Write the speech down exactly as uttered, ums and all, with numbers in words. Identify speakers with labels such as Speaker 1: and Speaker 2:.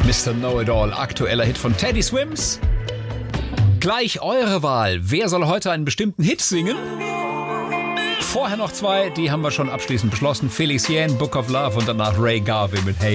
Speaker 1: Mister Know-It-All, aktueller Hit von Teddy Swims. Gleich eure Wahl. Wer soll heute einen bestimmten Hit singen? Vorher noch zwei, die haben wir schon abschließend beschlossen. Felix Jähn, Book of Love und danach Ray Garvey mit Hey